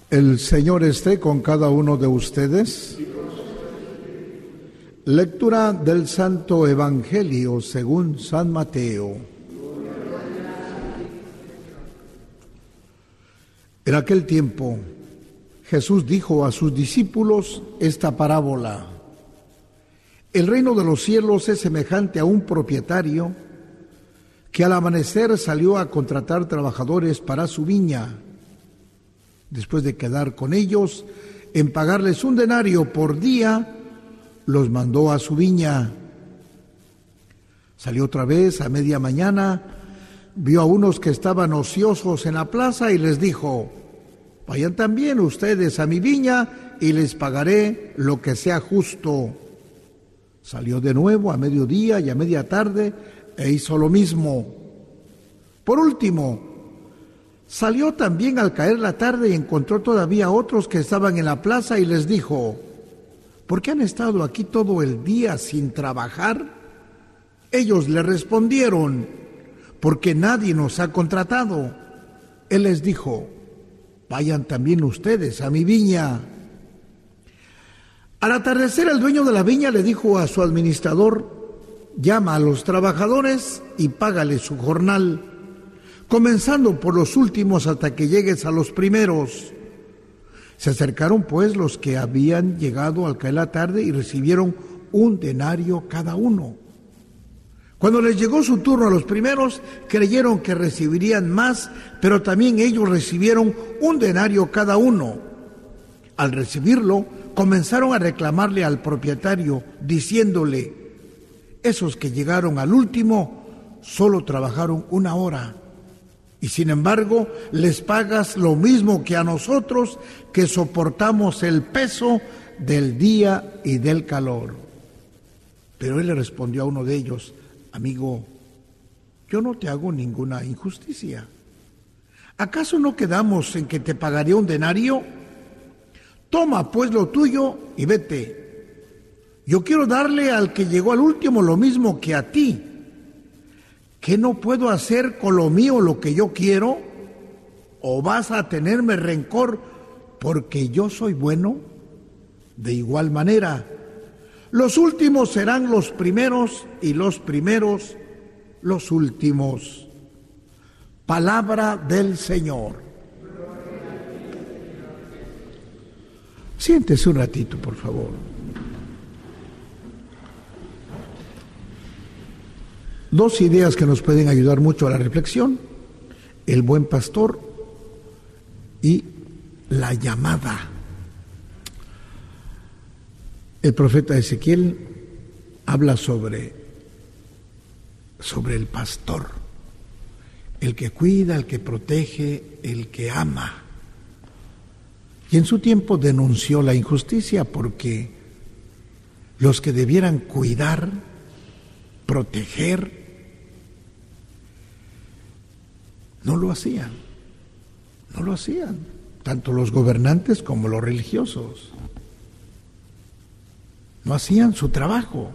El Señor esté con cada uno de ustedes. Lectura del Santo Evangelio según San Mateo. En aquel tiempo, Jesús dijo a sus discípulos esta parábola: El reino de los cielos es semejante a un propietario que al amanecer salió a contratar trabajadores para su viña. Después de quedar con ellos en pagarles un denario por día, los mandó a su viña. Salió otra vez a media mañana, vio a unos que estaban ociosos en la plaza y les dijo: Vayan también ustedes a mi viña y les pagaré lo que sea justo. Salió de nuevo a mediodía y a media tarde e hizo lo mismo. Por último, salió también al caer la tarde y encontró todavía otros que estaban en la plaza y les dijo: ¿Por qué han estado aquí todo el día sin trabajar? Ellos le respondieron: porque nadie nos ha contratado. Él les dijo: Vayan también ustedes a mi viña. Al atardecer, el dueño de la viña le dijo a su administrador: Llama a los trabajadores y págale su jornal, comenzando por los últimos hasta que llegues a los primeros. Se acercaron pues los que habían llegado al caer la tarde y recibieron un denario cada uno. Cuando les llegó su turno a los primeros, creyeron que recibirían más, pero también ellos recibieron un denario cada uno. Al recibirlo, comenzaron a reclamarle al propietario, diciéndole: Esos que llegaron al último solo trabajaron 1 hora. Y sin embargo, les pagas lo mismo que a nosotros, que soportamos el peso del día y del calor. Pero él le respondió a uno de ellos: Amigo, yo no te hago ninguna injusticia. ¿Acaso no quedamos en que te pagaré un denario? Toma pues lo tuyo y vete. Yo quiero darle al que llegó al último lo mismo que a ti. ¿Qué no puedo hacer con lo mío lo que yo quiero? ¿O vas a tenerme rencor porque yo soy bueno? De igual manera, los últimos serán los primeros y los primeros los últimos. Palabra del Señor. Siéntese un ratito, por favor. Dos ideas que nos pueden ayudar mucho a la reflexión: el buen pastor y la llamada. El profeta Ezequiel habla sobre el pastor, el que cuida, el que protege, el que ama. Y en su tiempo denunció la injusticia porque los que debieran cuidar, proteger, no lo hacían, tanto los gobernantes como los religiosos. No hacían su trabajo.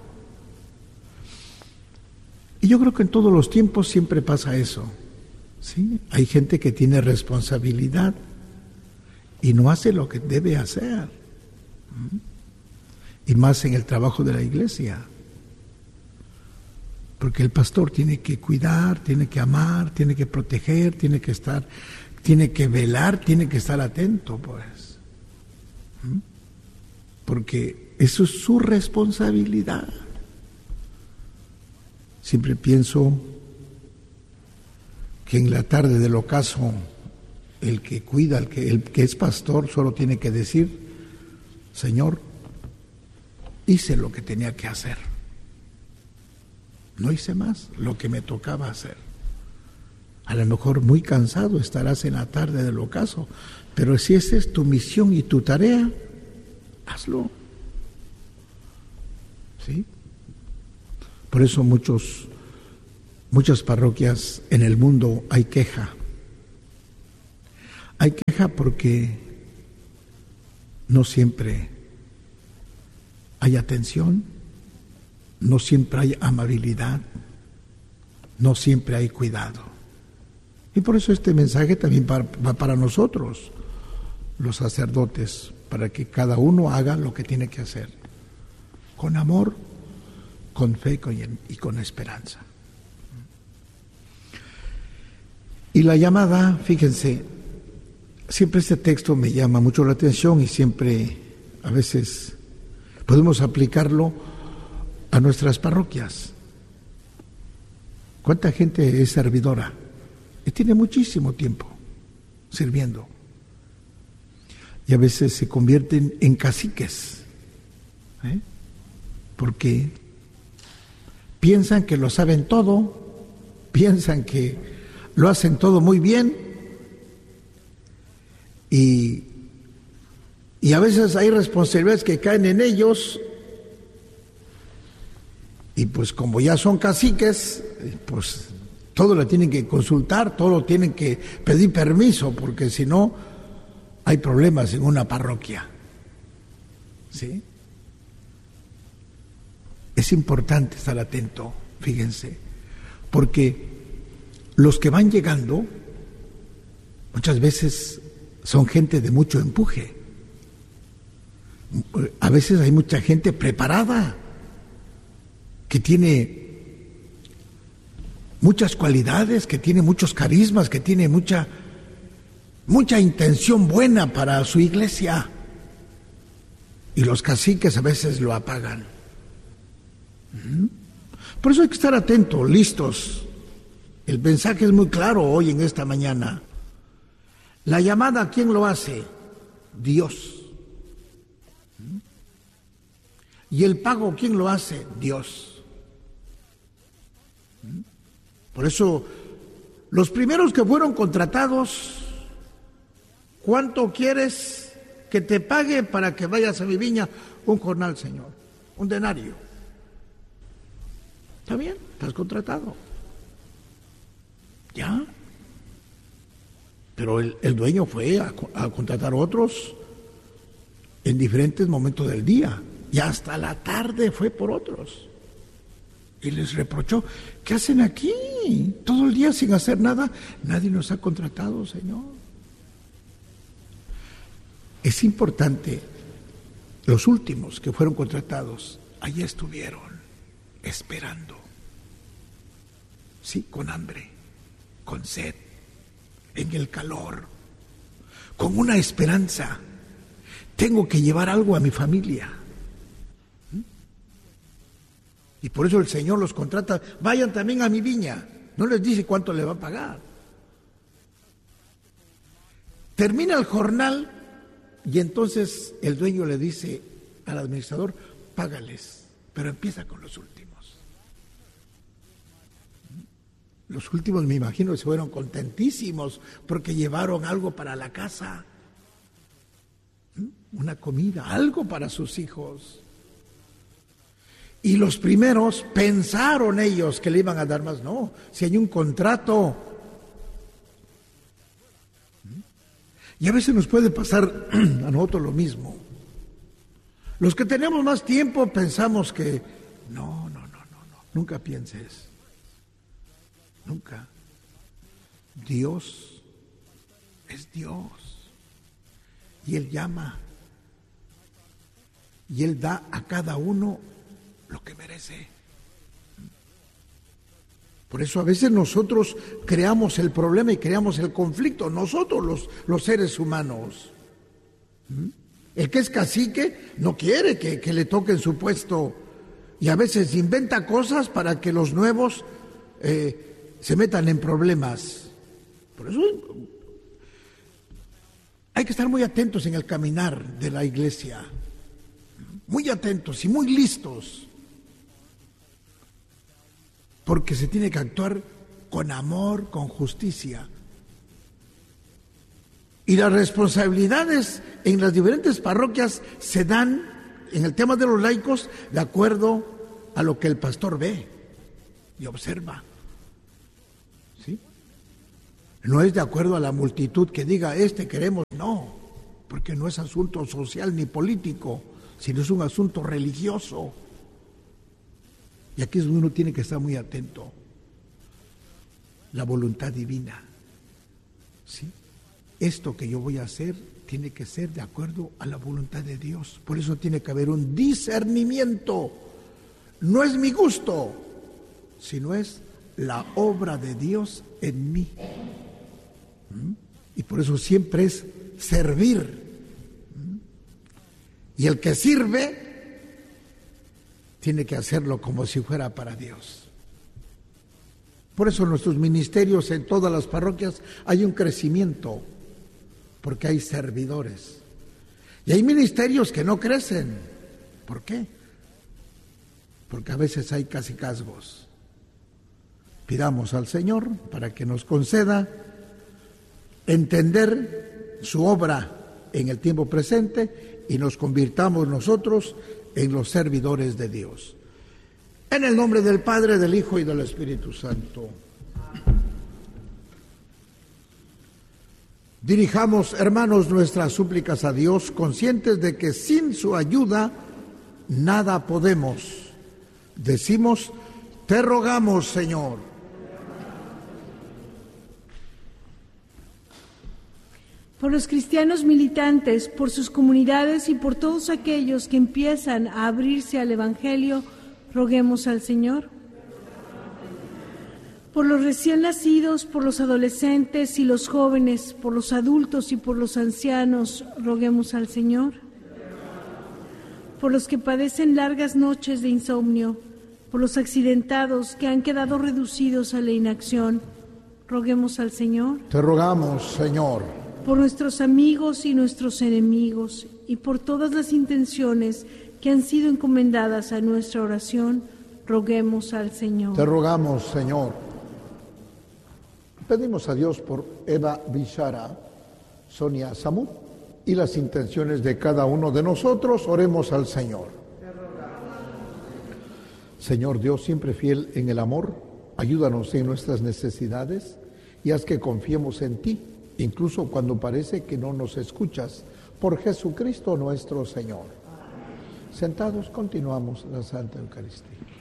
Y yo creo que en todos los tiempos siempre pasa eso, ¿sí? Hay gente que tiene responsabilidad y no hace lo que debe hacer. Y más en el trabajo de la iglesia. Porque el pastor tiene que cuidar, tiene que amar, tiene que proteger, tiene que velar, tiene que estar atento, pues. Porque eso es su responsabilidad. Siempre pienso que en la tarde del ocaso, el que cuida, el que es pastor, solo tiene que decir: Señor, hice lo que tenía que hacer. No hice más, lo que me tocaba hacer. A lo mejor muy cansado estarás en la tarde del ocaso, pero si esa es tu misión y tu tarea, hazlo. ¿Sí? Por eso muchas parroquias en el mundo hay queja. Hay queja porque no siempre hay atención, no siempre hay amabilidad, no siempre hay cuidado. Y por eso este mensaje también va para nosotros. los sacerdotes para que cada uno haga lo que tiene que hacer, con amor, con fe y con esperanza. Y la llamada, fíjense, siempre este texto me llama mucho la atención y siempre, a veces, podemos aplicarlo a nuestras parroquias. ¿Cuánta gente es servidora? Y tiene muchísimo tiempo sirviendo. Y a veces se convierten en caciques, porque piensan que lo saben todo, piensan que lo hacen todo muy bien, y a veces hay responsabilidades que caen en ellos, y pues como ya son caciques, pues todo lo tienen que consultar, todo lo tienen que pedir permiso, porque si no hay problemas en una parroquia. ¿Sí? Es importante estar atento, fíjense, porque los que van llegando muchas veces son gente de mucho empuje. A veces hay mucha gente preparada, que tiene muchas cualidades, que tiene muchos carismas, que tiene mucha intención buena para su iglesia. Y los caciques a veces lo apagan. Por eso hay que estar atentos, listos. El mensaje es muy claro hoy en esta mañana. La llamada, ¿quién lo hace? Dios. Y el pago, ¿quién lo hace? Dios. Por eso, los primeros que fueron contratados, ¿cuánto quieres que te pague para que vayas a mi viña? Un jornal, Señor, un denario. ¿Está bien? Estás contratado. ¿Ya? Pero el dueño fue a contratar otros en diferentes momentos del día, y hasta la tarde fue por otros. Y les reprochó, ¿qué hacen aquí? Todo el día sin hacer nada. Nadie nos ha contratado, Señor. Es importante, los últimos que fueron contratados, allí estuvieron, esperando. Sí, con hambre, con sed, en el calor, con una esperanza. Tengo que llevar algo a mi familia. Y por eso el Señor los contrata, vayan también a mi viña. No les dice cuánto le va a pagar. Termina el jornal y entonces el dueño le dice al administrador, págales, pero empieza con los últimos. Los últimos, me imagino, que se fueron contentísimos porque llevaron algo para la casa, una comida, algo para sus hijos. Y los primeros pensaron ellos que le iban a dar más. No, si hay un contrato. Y a veces nos puede pasar a nosotros lo mismo. Los que tenemos más tiempo pensamos que no, nunca pienses. Nunca. Dios es Dios. Y Él llama. Y Él da a cada uno lo que merece. Por eso a veces nosotros creamos el problema y creamos el conflicto, nosotros los seres humanos. El que es cacique no quiere que le toquen su puesto y a veces inventa cosas para que los nuevos se metan en problemas. Por eso hay que estar muy atentos en el caminar de la iglesia, muy atentos y muy listos. Porque se tiene que actuar con amor, con justicia. Y las responsabilidades en las diferentes parroquias se dan, en el tema de los laicos, de acuerdo a lo que el pastor ve y observa. ¿Sí? No es de acuerdo a la multitud que diga, queremos, no, porque no es asunto social ni político, sino es un asunto religioso. Y aquí es donde uno tiene que estar muy atento. La voluntad divina. ¿Sí? esto que yo voy a hacer tiene que ser de acuerdo a la voluntad de Dios. Por eso tiene que haber un discernimiento. No es mi gusto, sino es la obra de Dios en mí. Y por eso siempre es servir. Y el que sirve tiene que hacerlo como si fuera para Dios. Por eso en nuestros ministerios, en todas las parroquias, hay un crecimiento, porque hay servidores. Y hay ministerios que no crecen. ¿Por qué? Porque a veces hay cacicazgos. Pidamos al Señor para que nos conceda entender su obra en el tiempo presente y nos convirtamos nosotros en los servidores de Dios. En el nombre del Padre, del Hijo y del Espíritu Santo. Dirijamos, hermanos, nuestras súplicas a Dios, conscientes de que sin su ayuda nada podemos. Decimos, te rogamos, Señor. Por los cristianos militantes, por sus comunidades y por todos aquellos que empiezan a abrirse al Evangelio, roguemos al Señor. Por los recién nacidos, por los adolescentes y los jóvenes, por los adultos y por los ancianos, roguemos al Señor. Por los que padecen largas noches de insomnio, por los accidentados que han quedado reducidos a la inacción, roguemos al Señor. Te rogamos, Señor. Por nuestros amigos y nuestros enemigos, y por todas las intenciones que han sido encomendadas a nuestra oración, roguemos al Señor. Te rogamos, Señor. Pedimos a Dios por Eva Bishara, Sonia Samú y las intenciones de cada uno de nosotros. Oremos al Señor. Señor Dios, siempre fiel en el amor, ayúdanos en nuestras necesidades y haz que confiemos en ti, incluso cuando parece que no nos escuchas, por Jesucristo nuestro Señor. Sentados, continuamos la Santa Eucaristía.